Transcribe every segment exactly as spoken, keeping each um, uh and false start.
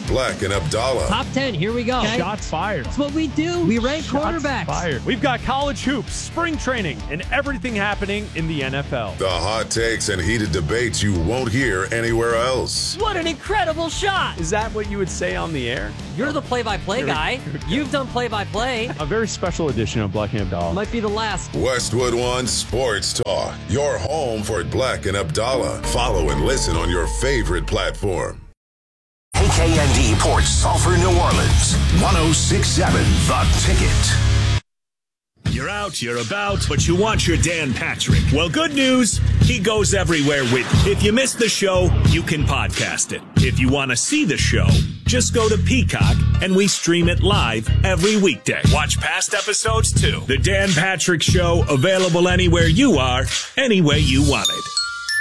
Black and Abdallah. Top ten, here we go. Okay. Shots fired. That's what we do. We rank Shots quarterbacks. Fired. We've got college hoops, spring training, and everything happening in the N F L. The hot takes and heated debates you won't hear anywhere else. What an incredible shot. Is that what you would say on the air? You're the play-by-play guy. You've done play-by-play. A very special edition of Black and Abdallah. Might be the last. Westwood One Sports Talk. Your home for Black and Abdallah. Follow and listen on your favorite platform. K K N D Port Sulphur, New Orleans. one oh six point seven The Ticket. You're out, you're about, but you want your Dan Patrick. Well, good news, he goes everywhere with you. If you missed the show, you can podcast it. If you want to see the show, just go to Peacock and we stream it live every weekday. Watch past episodes too. The Dan Patrick Show, available anywhere you are, any way you want it.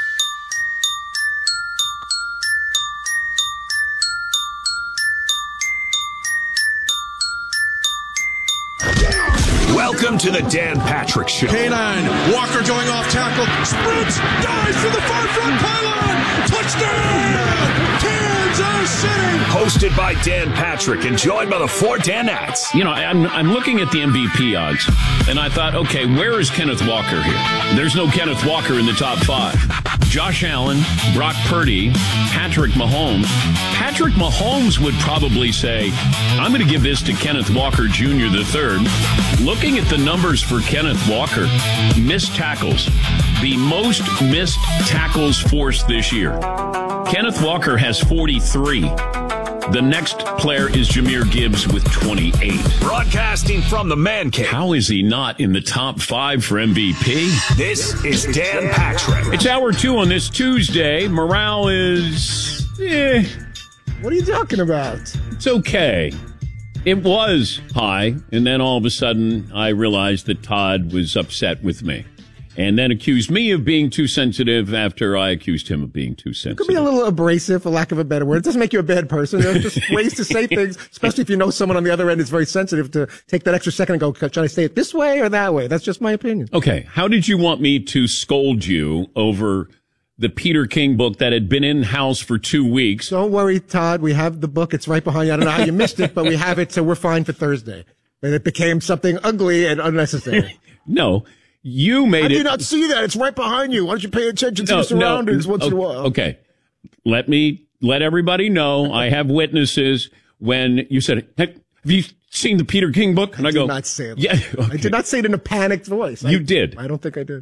Welcome to the Dan Patrick Show. K nine, Walker going off tackle, sprints, dives to the far front pylon, touchdown, Kansas City. Hosted by Dan Patrick and joined by the four Danettes. You know, I'm, I'm looking at the M V P odds, and I thought, okay, where is Kenneth Walker here? There's no Kenneth Walker in the top five. Josh Allen, Brock Purdy, Patrick Mahomes. Patrick Mahomes would probably say, I'm going to give this to Kenneth Walker Junior the third. Looking at the numbers for Kenneth Walker, missed tackles, the most missed tackles forced this year. Kenneth Walker has forty-three. The next player is Jahmyr Gibbs with twenty-eight. Broadcasting from the Man Cave. How is he not in the top five for M V P? This is Dan Patrick. It's hour two on this Tuesday. Morale is, eh. What are you talking about? It's okay. It was high, and then all of a sudden I realized that Todd was upset with me. And then accused me of being too sensitive after I accused him of being too sensitive. It could be a little abrasive, for lack of a better word. It doesn't make you a bad person. There's just ways to say things, especially if you know someone on the other end is very sensitive, to take that extra second and go, should I say it this way or that way? That's just my opinion. Okay. How did you want me to scold you over the Peter King book that had been in-house for two weeks? Don't worry, Todd. We have the book. It's right behind you. I don't know how you missed it, but we have it, so we're fine for Thursday. And it became something ugly and unnecessary. No. You made I it. I did not see that. It's right behind you. Why don't you pay attention to no, your surroundings no. once okay, in a while? Okay. Let me let everybody know. I have witnesses when you said, hey, have you seen the Peter King book? And I, I go, did not say it. Yeah, okay. I did not say it in a panicked voice. You I, did. I don't think I did.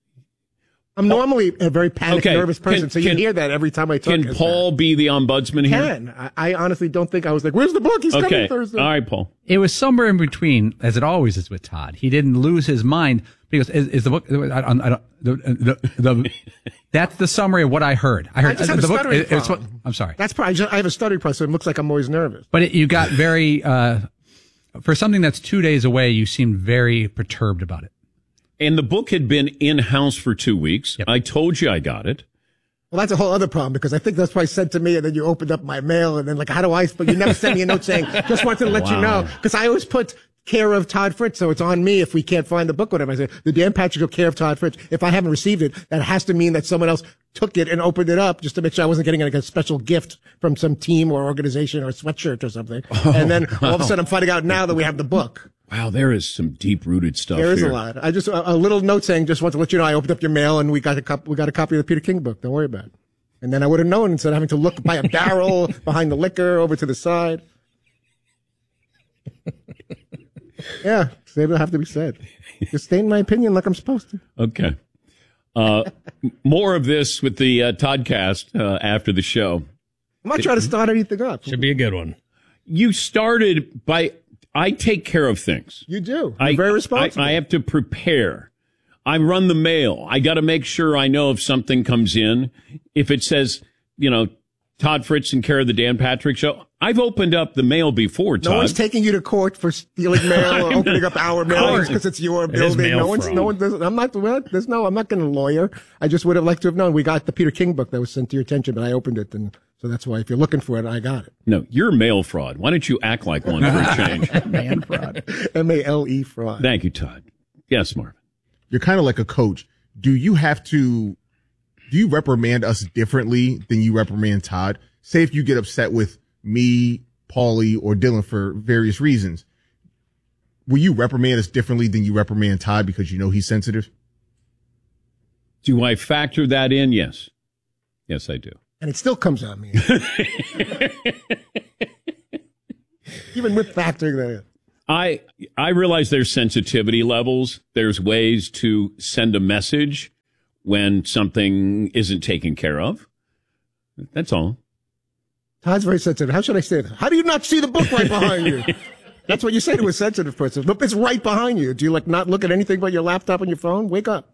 I'm normally a very panicked, okay. nervous person, can, so you can, hear that every time I talk. Can Paul that. be the ombudsman here? Can. I, I honestly don't think I was like, where's the book? He's okay. coming Thursday. All right, Paul. It was somewhere in between, as it always is with Todd. He didn't lose his mind because is, is the book, I, I, I don't, the, the, the, that's the summary of what I heard. I heard I just uh, have the a book. stuttering It, it's, problem. I'm sorry. That's probably, I, just, I have a stuttering problem, so it looks like I'm always nervous. But it, you got very, uh, for something that's two days away, you seemed very perturbed about it. And the book had been in-house for two weeks. Yep. I told you I got it. Well, that's a whole other problem, because I think that's what I said to me, and then you opened up my mail, and then like, how do I, but you never sent me a note saying, just wanted to let wow. you know, because I always put care of Todd Fritz, so it's on me if we can't find the book, whatever. I say, the Dan Patrick of care of Todd Fritz. If I haven't received it, that has to mean that someone else took it and opened it up just to make sure I wasn't getting like a special gift from some team or organization or a sweatshirt or something. Oh, and then all of a sudden I'm finding out now that we have the book. Wow, there is some deep-rooted stuff There is here. a lot. I just, a, a little note saying, just want to let you know, I opened up your mail and we got a cop, we got a copy of the Peter King book. Don't worry about it. And then I would have known instead of having to look by a barrel behind the liquor over to the side. Yeah, they don't have to be said. Just state my opinion like I'm supposed to. Okay. Uh, more of this with the uh, Toddcast uh, after the show. I'm not trying to start anything up. Should be a good one. You started by, I take care of things. You do. You're I, very responsible. I, I have to prepare. I run the mail. I got to make sure I know if something comes in. If it says, you know, Todd Fritz and care of the Dan Patrick Show. I've opened up the mail before, Todd. No one's taking you to court for stealing mail or opening up our mail because it's your it building. No one's, fraud. no one does. I'm not, there's no, I'm not going to lawyer. I just would have liked to have known. We got the Peter King book that was sent to your attention, but I opened it. And so that's why if you're looking for it, I got it. No, you're mail fraud. Why don't you act like one for a change? Man fraud. M A L E fraud. Thank you, Todd. Yes, Marvin. You're kind of like a coach. Do you have to, do you reprimand us differently than you reprimand Todd? Say if you get upset with me, Paulie, or Dylan for various reasons, will you reprimand us differently than you reprimand Todd because you know he's sensitive? Do I factor that in? Yes. Yes, I do. And it still comes on me. Even with factoring that in. I I realize there's sensitivity levels. There's ways to send a message when something isn't taken care of. That's all. Todd's very sensitive. How should I say that? How do you not see the book right behind you? That's what you say to a sensitive person. Look, it's right behind you. Do you like not look at anything but your laptop and your phone? Wake up.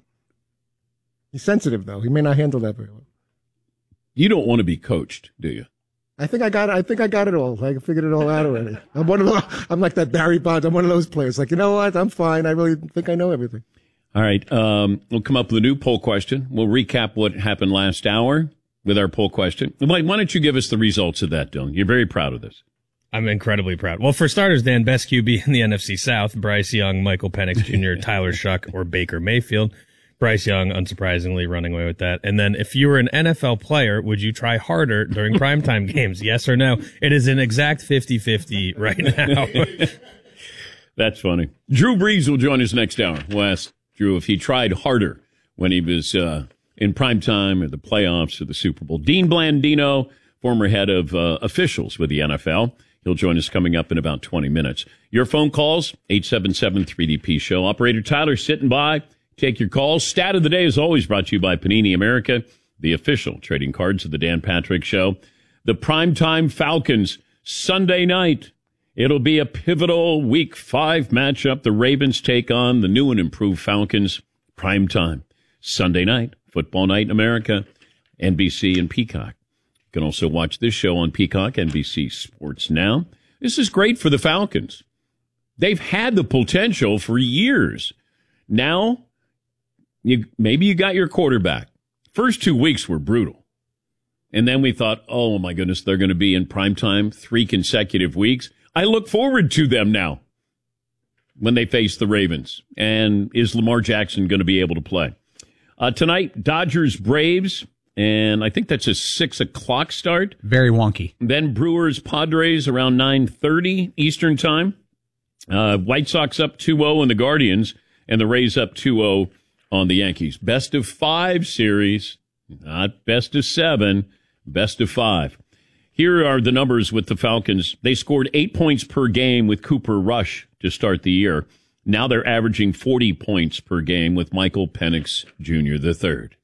He's sensitive, though. He may not handle that very well. You don't want to be coached, do you? I think I got it. I think I got it all. I figured it all out already. I'm one of those, I'm like that Barry Bonds. I'm one of those players. Like, you know what? I'm fine. I really think I know everything. All right. Um, we'll come up with a new poll question. We'll recap what happened last hour with our poll question. Why, why don't you give us the results of that, Dylan? You're very proud of this. I'm incredibly proud. Well, for starters, Dan, best Q B in the N F C South, Bryce Young, Michael Penix Junior, Tyler Shuck, or Baker Mayfield. Bryce Young, unsurprisingly, running away with that. And then if you were an N F L player, would you try harder during primetime games? Yes or no? It is an exact fifty-fifty right now. That's funny. Drew Brees will join us next hour. We'll ask Drew if he tried harder when he was uh, in primetime or the playoffs or the Super Bowl. Dean Blandino, former head of uh, officials with the N F L. He'll join us coming up in about twenty minutes. Your phone calls, eight seven seven three D P show. Operator Tyler sitting by. Take your calls. Stat of the day is always brought to you by Panini America, the official trading cards of the Dan Patrick Show. The primetime Falcons, Sunday night. It'll be a pivotal week five matchup. The Ravens take on the new and improved Falcons. Primetime, Sunday night, football night in America, N B C and Peacock. You can also watch this show on Peacock, N B C Sports Now. This is great for the Falcons. They've had the potential for years. Now, You, maybe you got your quarterback. First two weeks were brutal. And then we thought, oh, my goodness, they're going to be in primetime three consecutive weeks. I look forward to them now when they face the Ravens. And is Lamar Jackson going to be able to play? Uh, tonight, Dodgers, Braves, and I think that's a six o'clock start. Very wonky. Then Brewers, Padres around nine thirty Eastern time. Uh, White Sox up two oh and the Guardians, and the Rays up two oh on the Yankees. Best of five series, not best of seven, best of five. Here are the numbers with the Falcons. They scored eight points per game with Cooper Rush to start the year. Now they're averaging forty points per game with Michael Penix Junior the third.